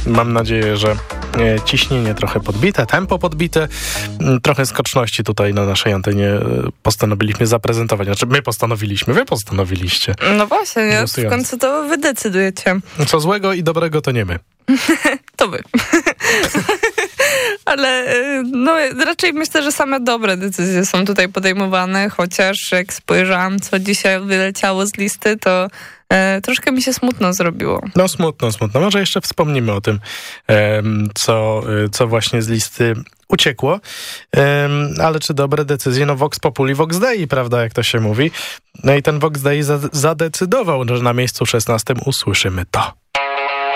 Mam nadzieję, że ciśnienie trochę podbite, tempo podbite, trochę skoczności tutaj na naszej antenie postanowiliśmy zaprezentować. Znaczy my postanowiliśmy, wy postanowiliście. No właśnie, nie? W końcu to wy decydujecie. Co złego i dobrego to nie my. To wy. Ale no, raczej myślę, że same dobre decyzje są tutaj podejmowane, chociaż jak spojrzałam, co dzisiaj wyleciało z listy, to troszkę mi się smutno zrobiło. No smutno. Może jeszcze wspomnimy o tym, co właśnie z listy uciekło. Ale czy dobre decyzje? No Vox Populi, Vox Dei, prawda, jak to się mówi. No i ten Vox Dei zadecydował, że na miejscu 16 usłyszymy to.